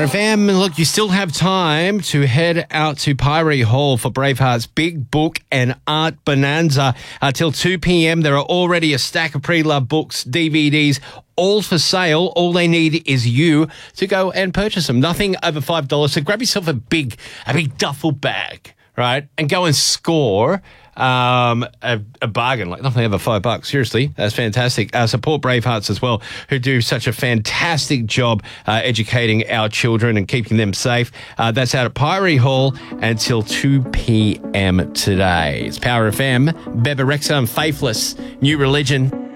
FM. Look, you still have time to head out to Pirate Hall for Braveheart's Big Book and Art Bonanza till 2 p.m. There are already a stack of pre-loved books, DVDs, all for sale. All they need is you to go and purchase them. Nothing over $5. So grab yourself a big duffel bag, right? And go and score a bargain, like nothing over $5. Seriously, that's fantastic. Support Bravehearts as well, who do such a fantastic job educating our children and keeping them safe. That's out at Pirate Hall until 2 p.m. today. It's Power FM, Beba Rexha and Faithless, New Religion.